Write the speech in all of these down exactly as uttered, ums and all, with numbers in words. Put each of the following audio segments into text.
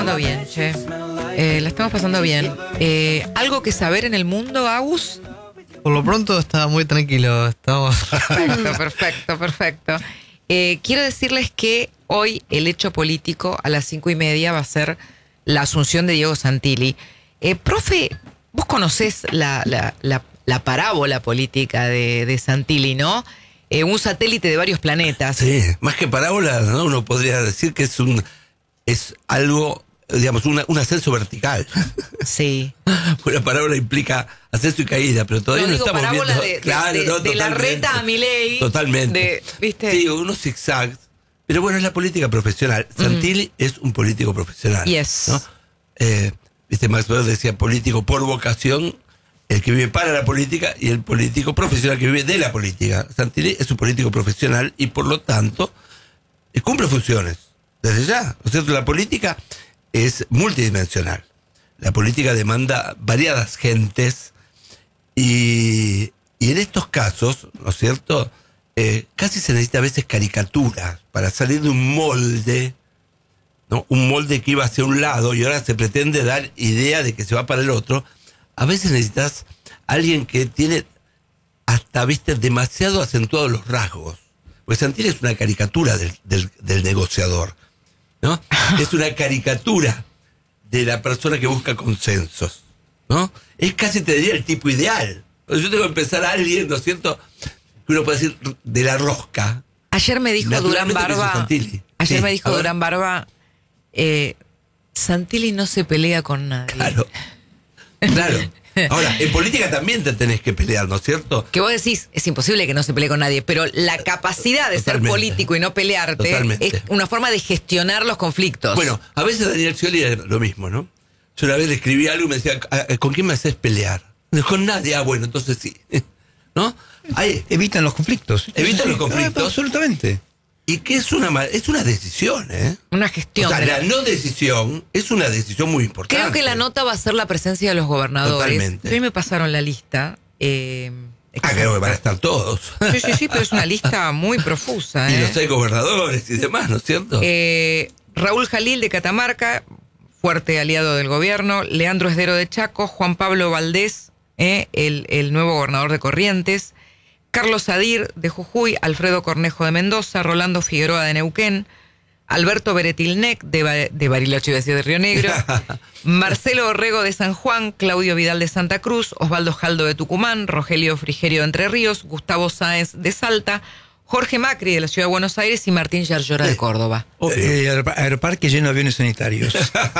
pasando bien, che. Eh, la estamos pasando bien. Eh, ¿Algo que saber en el mundo, Agus? Por lo pronto está muy tranquilo. Estamos. Perfecto, perfecto, perfecto. Eh, quiero decirles que hoy el hecho político a las cinco y media va a ser la asunción de Diego Santilli. Eh, profe, vos conocés la, la, la, la parábola política de, de Santilli, ¿no? Eh, un satélite de varios planetas. Sí, más que parábola, ¿no? Uno podría decir que es un es algo, digamos, una, un ascenso vertical. Sí. Pues la parábola implica ascenso y caída, pero todavía no, no digo estamos parábola viendo. De, de, claro, de, no, de la reta a Milei. Totalmente. De, ¿viste? Sí, unos zigzags. Pero bueno, es la política profesional. Santilli mm. es un político profesional. Yes. ¿No? Eh, Viste, Max Weber decía político por vocación, el que vive para la política, y el político profesional que vive de la política. Santilli es un político profesional y por lo tanto cumple funciones desde ya. ¿No es cierto? La política es multidimensional. La política demanda variadas gentes y, y en estos casos, ¿no es cierto? Eh, casi se necesita a veces caricaturas para salir de un molde, ¿no? Un molde que iba hacia un lado y ahora se pretende dar idea de que se va para el otro. A veces necesitas alguien que tiene hasta, viste, demasiado acentuados los rasgos. Pues Santilli es una caricatura del, del, del negociador, ¿no? Es una caricatura de la persona que busca consensos, ¿no? Es casi, te diría, el tipo ideal. Yo tengo que empezar a alguien, ¿no es cierto?, que uno puede decir de la rosca. Ayer me dijo Durán Barba, ayer sí, me dijo Durán Barba, eh, Santilli no se pelea con nadie. Claro, claro. Ahora, en política también te tenés que pelear, ¿no es cierto? Que vos decís, es imposible que no se pelee con nadie, pero la capacidad de Totalmente. ser político y no pelearte Totalmente. es una forma de gestionar los conflictos. Bueno, a veces Daniel Scioli era lo mismo, ¿no? Yo una vez le escribí algo y me decía, ¿con quién me haces pelear? Con nadie. Ah, bueno, entonces sí. ¿No? Ahí, evitan los conflictos. Evitan sí, los conflictos. Ah, absolutamente. Y que es una es una decisión, ¿eh? Una gestión. O sea, la no decisión es una decisión muy importante. Creo que la nota va a ser la presencia de los gobernadores. Totalmente. Hoy me pasaron la lista. Eh, ah, creo que van a estar todos. Sí, sí, sí, pero es una lista muy profusa. Y ¿eh? los seis gobernadores y demás, ¿no es cierto? Eh, Raúl Jalil de Catamarca, fuerte aliado del gobierno. Leandro Esdero de Chaco. Juan Pablo Valdés, eh, el, el nuevo gobernador de Corrientes. Carlos Sadir de Jujuy, Alfredo Cornejo de Mendoza, Rolando Figueroa de Neuquén, Alberto Beretilnec de, ba- de Bariloche, de de Río Negro, Marcelo Orrego de San Juan, Claudio Vidal de Santa Cruz, Osvaldo Jaldo de Tucumán, Rogelio Frigerio de Entre Ríos, Gustavo Sáenz de Salta, Jorge Macri de la Ciudad de Buenos Aires y Martín Yarlora de Córdoba. Eh, eh, Aeroparque lleno de aviones sanitarios.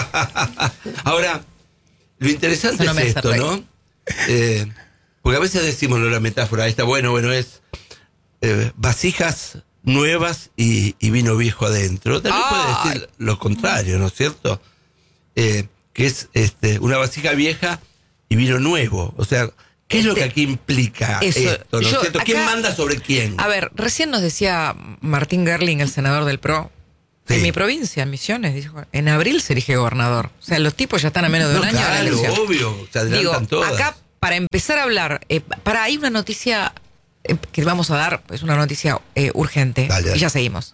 Ahora, lo interesante no es esto, ¿no? Eh... Porque a veces decimos, ¿no?, la metáfora esta, bueno, bueno, es eh, vasijas nuevas y, y vino viejo adentro. También ¡Ay! Puede decir lo contrario, ¿no es cierto? Eh, que es este una vasija vieja y vino nuevo. O sea, ¿qué es lo que aquí implica Eso, esto, ¿no es cierto? ¿Quién acá, manda sobre quién? A ver, recién nos decía Martín Gerling, el senador del P R O, sí. En mi provincia, en Misiones, dijo, en abril se elige gobernador. O sea, los tipos ya están a menos de no, un año claro, de la elección. obvio, se adelantan Digo, todas. Acá, para empezar a hablar, eh, para hay una noticia eh, que vamos a dar, es una noticia eh, urgente. Dale, dale. Y ya seguimos.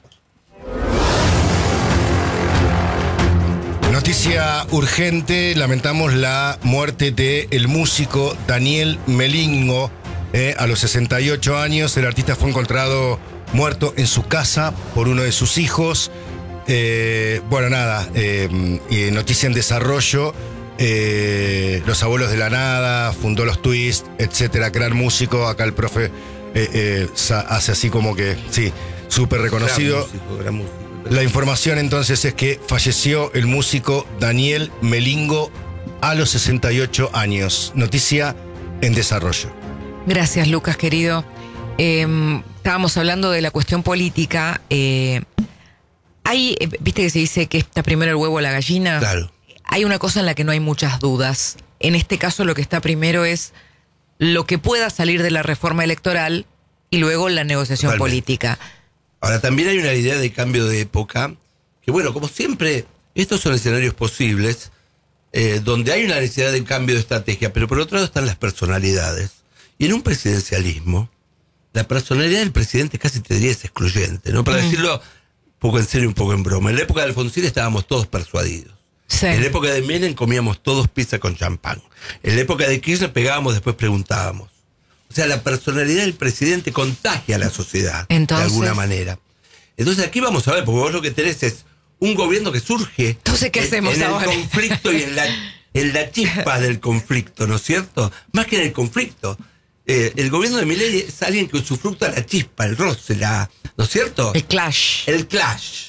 Noticia urgente, lamentamos la muerte de el músico Daniel Melingo. Eh, a los sesenta y ocho años, el artista fue encontrado muerto en su casa por uno de sus hijos. Eh, bueno, nada, eh, eh, noticia en desarrollo. Eh, los Abuelos de la Nada, fundó los Twist, etcétera, gran músico. Acá el profe eh, eh, hace así como que, sí, súper reconocido. Gran músico, gran músico. La información entonces es que falleció el músico Daniel Melingo a los sesenta y ocho años. Noticia en desarrollo. Gracias, Lucas, querido. Eh, estábamos hablando de la cuestión política. Eh, hay, eh, viste que se dice que está primero el huevo o la gallina. Claro. Hay una cosa en la que no hay muchas dudas. En este caso lo que está primero es lo que pueda salir de la reforma electoral y luego la negociación Totalmente. política. Ahora, también hay una idea de cambio de época, que bueno, como siempre, estos son escenarios posibles, eh, donde hay una necesidad de cambio de estrategia, pero por otro lado están las personalidades. Y en un presidencialismo, la personalidad del presidente casi te diría es excluyente, ¿no? Para mm. decirlo un poco en serio, un poco en broma. En la época de Alfonsín estábamos todos persuadidos. Sí. En la época de Menem comíamos todos pizza con champán. En la época de Kirchner pegábamos, después preguntábamos. O sea, la personalidad del presidente contagia a la sociedad, Entonces, de alguna manera. Entonces aquí vamos a ver, porque vos lo que tenés es un gobierno que surge Entonces, ¿qué en, hacemos en ahora? el conflicto y en la, en la chispa del conflicto, ¿no es cierto? Más que en el conflicto. Eh, el gobierno de Milei es alguien que usufructa la chispa, el roce, la, ¿no es cierto? El clash. El clash.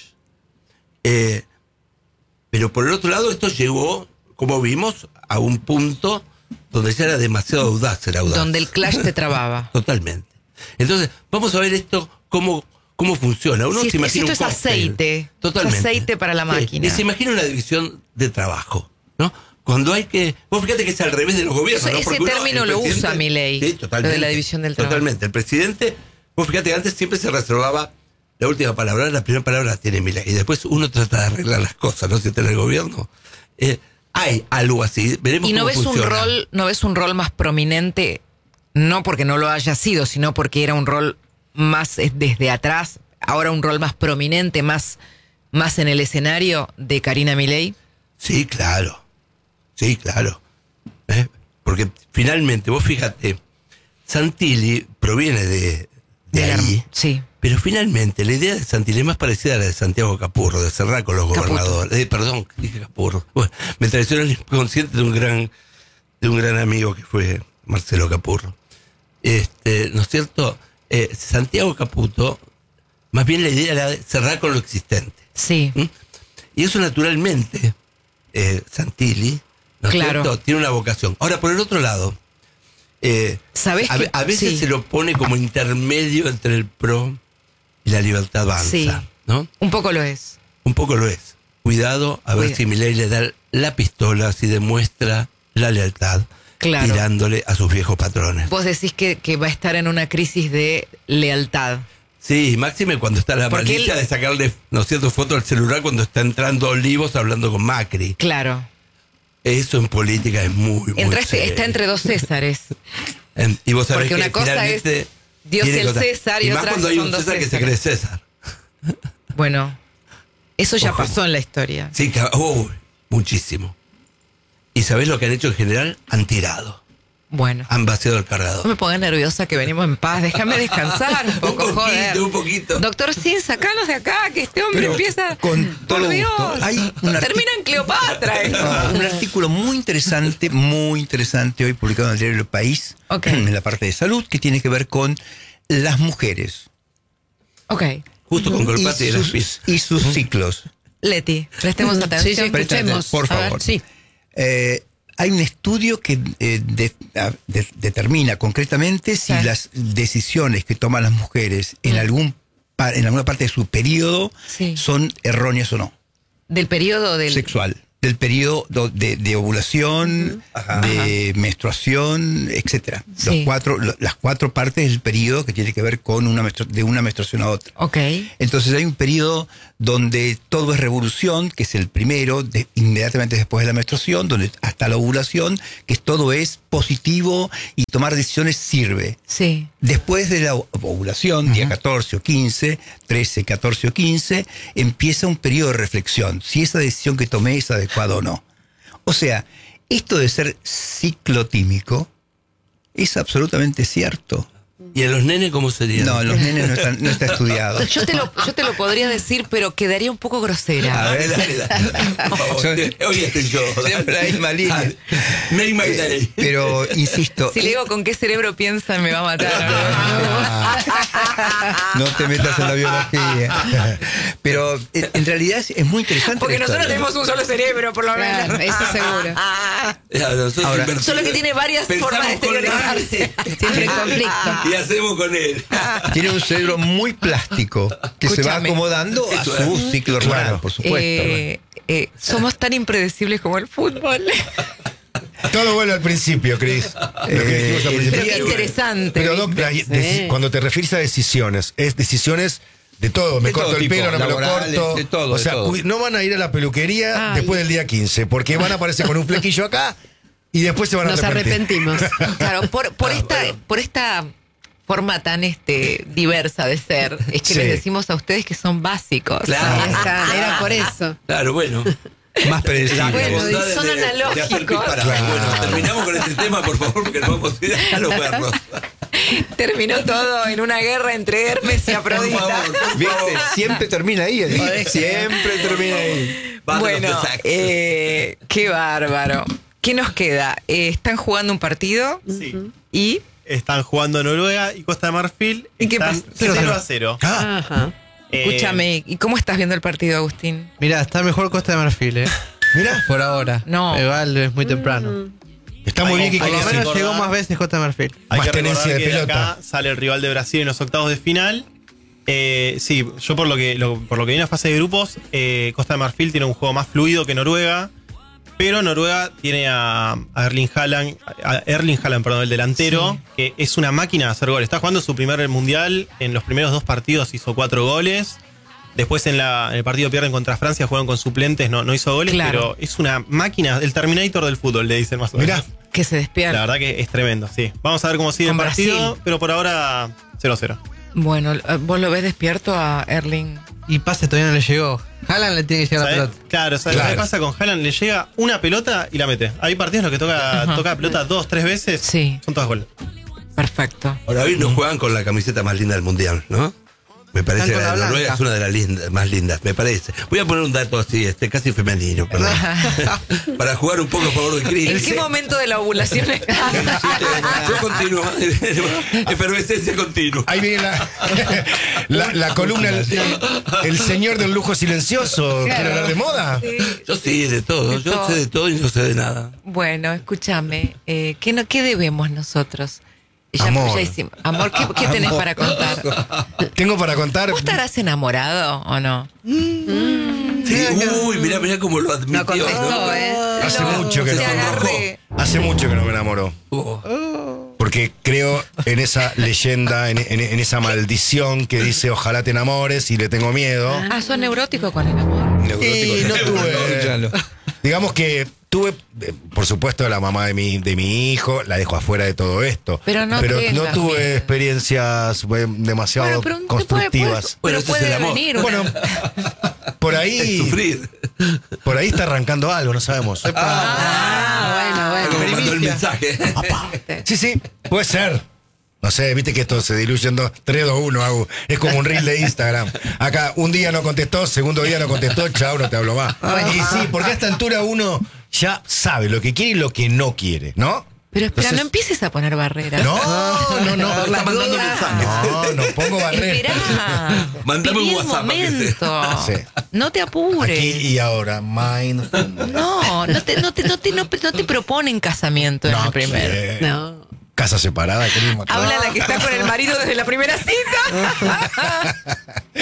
Eh, pero por el otro lado, esto llegó, como vimos, a un punto donde ya era demasiado audaz el audaz. Donde el clash te trababa. Totalmente. Entonces, vamos a ver esto cómo, cómo funciona. Uno Si se esto- si imagina esto un es cóctel. aceite, Totalmente. es aceite para la Sí, máquina. Y se imagina una división de trabajo, ¿no? Cuando hay que... Vos fíjate que es al revés de los gobiernos, Ese- ¿no? ese Porque uno, término el lo presidente- usa Milei, Sí, totalmente. lo de la división del trabajo. Totalmente. El presidente, vos fíjate que antes siempre se reservaba la última palabra, la primera palabra la tiene Milei. Y después uno trata de arreglar las cosas, ¿no? Si está en el gobierno. Eh, hay algo así. Veremos ¿Y no cómo ves un funciona. rol, no ves un rol más prominente? No porque no lo haya sido, sino porque era un rol más eh, desde atrás, ahora un rol más prominente, más, más en el escenario de Karina Milei. Sí, claro. Sí, claro. ¿Eh? Porque finalmente, vos fíjate, Santilli proviene de, de Del ahí. Arm- Sí. Pero finalmente, la idea de Santilli es más parecida a la de Santiago Capurro, de cerrar con los Caputo. gobernadores. Eh, perdón, dije Capurro. Bueno, me traicionó el inconsciente de un gran, de un gran amigo que fue Marcelo Capurro. Este, ¿no es cierto? Eh, Santiago Caputo, más bien la idea era de cerrar con lo existente. Sí. ¿Mm? Y eso naturalmente, eh, Santilli, ¿no es Claro. cierto? Tiene una vocación. Ahora, por el otro lado, eh, ¿Sabés a, que- a veces sí. se lo pone como intermedio entre el PRO y la Libertad Avanza, Sí. ¿no? Un poco lo es. Un poco lo es. Cuidado a ver Cuida- si Milei le da la pistola, si demuestra la lealtad, Claro. tirándole a sus viejos patrones. Vos decís que, que va a estar en una crisis de lealtad. Sí, máxime cuando está la Porque malicia él- de sacarle, ¿no es cierto?, foto al celular cuando está entrando Olivos hablando con Macri. Claro. Eso en política es muy, muy Entraste- serio. está entre dos Césares. En- y vos sabés Porque que una cosa finalmente es Dios tiene y el cosas- César y más otra cuando hay son un dos César que se Césares. cree César. Bueno, eso ya Ojo. pasó en la historia. Sí, que- oh, muchísimo. ¿Y sabés lo que han hecho en general? Han tirado. Bueno. Han vaciado el No cargador. me pongas nerviosa que venimos en paz. Déjame descansar un poco, un poquito, joder. un poquito. Doctor Sin, sacanos de acá, que este hombre Pero empieza. con todo Por Dios. gusto. Hay un arti- Termina en Cleopatra. esto. Ah, un artículo muy interesante, muy interesante hoy publicado en el diario El País, Ok. en la parte de salud, que tiene que ver con las mujeres Ok. Justo con y Golpati de las sus, pies. y sus ciclos. Leti, prestemos atención. Sí, sí, Presta escuchemos. atención, por A ver, favor. sí. Eh, hay un estudio que eh, de- a- de- determina concretamente si Sí. las decisiones que toman las mujeres en algún pa- en alguna parte de su periodo Sí. son erróneas o no. Del periodo del. Sexual. Del periodo de, de ovulación, Ajá. de menstruación, etcétera. Sí. Los cuatro, lo- las cuatro partes del periodo que tiene que ver con una menstru- de una menstruación a otra. Ok. Entonces hay un periodo donde todo es revolución, que es el primero, de- inmediatamente después de la menstruación, donde hasta la ovulación, que todo es positivo y tomar decisiones sirve. Sí. Después de la ovulación, día catorce o quince, trece, catorce o quince, empieza un periodo de reflexión, si esa decisión que tomé es adecuada o no. O sea, esto de ser ciclotímico es absolutamente cierto. ¿Y en los nenes cómo sería? No, en los nenes no, están- no está estudiado. Yo te, lo, yo te lo podría decir, pero quedaría un poco grosera. A ver, dale, dale, dale. Por favor, Yo- hoy estoy yo. Siempre la misma línea. Dale. Me imaginaré. Pero, insisto, Si le digo con qué cerebro piensa, me va a matar. no te metas en la biología. Pero eh, en realidad es, es muy interesante. Porque la nosotros historia. tenemos un solo cerebro, por lo menos. Claro, eso seguro. Ya, nosotros Ahora, invertimos. Solo que tiene varias Pensamos formas de con exteriorizarse. él. Siempre en conflicto. Y hacemos con él. Tiene un cerebro muy plástico que se va Escúchame. acomodando a Eso su es. ciclo Claro. hormonal, por supuesto. Eh, eh, somos tan impredecibles como el fútbol. Todo vuelve al principio, Cris. Lo que Eh, dijimos al el principio. Pero qué interesante. Pero, Doc, ¿viste? la- deci- cuando te refieres a decisiones, es decisiones de todo. Me De corto todo el tipo, pelo, no me lo laborales, corto. de todo, o de sea, todo. uy, no van a ir a la peluquería Ay. después del día quince, porque van a aparecer con un flequillo acá y después se van a Nos arrepentir. arrepentimos. Claro, por, por esta, por esta forma tan este diversa de ser, es que Sí. les decimos a ustedes que son básicos. Claro. Ahí está, era por eso. Claro, bueno. Más predecible. Bueno, bondad son de- de hacer analógicos. disparates. Claro. Bueno, terminamos con este tema, por favor, porque nos vamos a ir a los perros. Terminó todo en una guerra entre Hermes y Por Afrodita. favor, por ¿Viste? favor. Siempre termina ahí. ¿eh? Siempre termina ahí. Band of Bueno, the Sexes. eh, qué bárbaro. ¿Qué nos queda? Eh, están jugando un partido Sí. y Están jugando Noruega y Costa de Marfil. ¿Y qué Están pasa? cero a cero. Ah, Ajá. Eh, escúchame, ¿y cómo estás viendo el partido, Agustín? Mirá, está mejor Costa de Marfil, ¿eh? mira, Por ahora. No. Igual es muy temprano. está muy bien que Por lo Hay que menos recordar- llegó más veces Costa de Marfil. Hay Más que recordar tenencia de que de pelota. acá sale el rival de Brasil en los octavos de final. Eh, sí, yo por lo que lo- por lo que viene a fase de grupos, eh, Costa de Marfil tiene un juego más fluido que Noruega, pero Noruega tiene a, a Erling Haaland, a Erling Haaland, perdón, el delantero, que es una máquina de hacer goles. Está jugando su primer mundial, en los primeros dos partidos hizo cuatro goles. Después en, la, en el partido pierden contra Francia, jugaron con suplentes, no, no hizo goles, Claro. pero es una máquina, el Terminator del fútbol, le dicen más o menos. Mirá. Que se La despierta. verdad que es tremendo, sí. Vamos a ver cómo sigue Con el partido, Brasil. pero por ahora cero cero. Bueno, ¿vos lo ves despierto a Erling? Y pase todavía no le llegó. Haaland le tiene que llegar la ¿Sabes? pelota. Claro, ¿sabes Claro. qué pasa con Haaland? Le llega una pelota y la mete. Hay partidos en los que toca, Ajá. toca la pelota dos, tres veces. Sí. Son todas goles. Perfecto. Ahora hoy nos juegan con la camiseta más linda del mundial, ¿no? Me parece que Están la con de la Noruega blanca. es una de las lindas, más lindas, me parece. Voy a poner un dato así, este, casi femenino, perdón. Para jugar un poco a favor de Cris. ¿En qué momento de la ovulación está? Yo continúo. Efervescencia continua. ahí viene la, la, la columna, el, el señor del lujo silencioso. ¿Quiere hablar de moda? Yo sí, de todo. De Yo todo. sé de todo y no sé de nada. Bueno, escúchame, eh, ¿qué, no, ¿qué debemos nosotros? Ya- Amor. ya hicimos- Amor, ¿qué, qué tenés Amor. para contar? Tengo para contar. ¿Vos estarás enamorado o no? Sí, uy, mirá, mirá cómo lo admitió. No contestó, ¿eh? Hace Lo- mucho que te no. agarré. Hace mucho que no me enamoró. Oh. Porque creo en esa leyenda, en, en- en esa maldición que dice ojalá te enamores y le tengo miedo. Ah, sos neurótico con el amor. Y no tuve. Digamos que tuve, eh, por supuesto, la mamá de mi, de mi hijo, la dejo afuera de todo esto. Pero no tengas tuve miedo. experiencias eh, demasiado Bueno, pero te puede- constructivas. puede- Bueno, pero ese es el puede amor. venir una- Bueno, por Es ahí, sufrir. por ahí está arrancando algo, no sabemos. Ah, bueno, Como bueno. mandó el mensaje. Sí, sí, puede ser. No sé, viste que esto se diluye en dos, tres, dos, uno, hago. Es como un reel de Instagram. Acá, un día no contestó, segundo día no contestó, chao, no te hablo más. Y sí, porque a esta altura uno ya sabe lo que quiere y lo que no quiere, ¿no? Pero espera, Entonces- no empieces a poner barreras. No, no, no. Está mandando mensajes. No, no pongo barreras. Esperá. Mandame un Viví el WhatsApp para que momento. Sí. No te apures. Aquí y ahora, mind. No, no te, no, te, no, te, no, no te proponen casamiento en el primero. quiere. No. Casa separada, querés matar. Habla la que está con el marido desde la primera cita.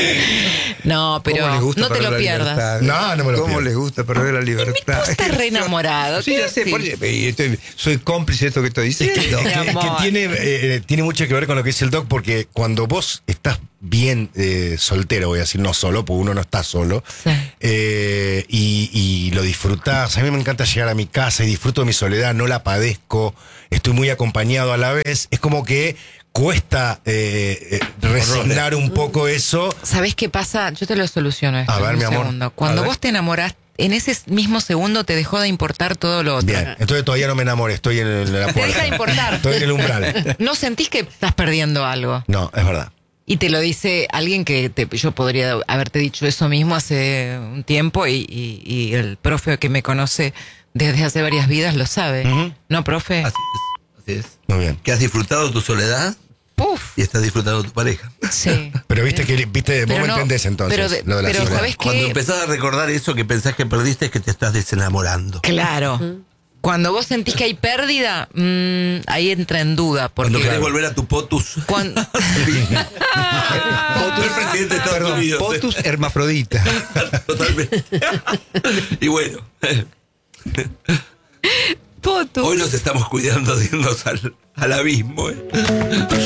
No, pero ¿Cómo les gusta no te perder lo la pierdas. libertad? No, no me lo ¿Cómo pierdo. les gusta perder la libertad? Vos estás re enamorado. Sí, ya sé, por- y estoy- soy cómplice de esto que estoy diciendo. Es que, es que amor. tiene, eh, tiene mucho que ver con lo que dice el doc, porque cuando vos estás bien eh, soltero, voy a decir, no solo, porque uno no está solo, Sí. eh, y, y lo disfrutás. A mí me encanta llegar a mi casa y disfruto de mi soledad, no la padezco, estoy muy acompañado a la vez. Es como que cuesta eh, eh, resignar un poco eso. ¿Sabés qué pasa? Yo te lo soluciono esto A ver, en un mi amor. segundo. Cuando A ver. vos te enamorás, en ese mismo segundo te dejó de importar todo lo otro. Bien, entonces todavía no me enamoré, estoy en, el- en la Te puerta. deja de importar. Estoy en el umbral. No sentís que estás perdiendo algo. No, es verdad. Y te lo dice alguien que te- yo podría haberte dicho eso mismo hace un tiempo y, y- y el profe que me conoce desde hace varias vidas lo sabe. Ujú. ¿No, profe? Así es. Así es. Muy bien. Que has disfrutado tu soledad Puf. y estás disfrutando tu pareja. Sí. Pero viste que viste, vos Pero me no, entendés entonces pero de- lo de la pero soledad. ¿sabés qué? Cuando empezás a recordar eso que pensás que perdiste es que te estás desenamorando. Claro. Cuando vos sentís que hay pérdida, mm, ahí entra en duda. Porque Cuando querés volver a tu potus. cuando- Potus el presidente de Estados Perdón, Unidos. Potus hermafrodita. Totalmente. Y bueno, Potus. hoy nos estamos cuidando de irnos al, al abismo. ¿eh?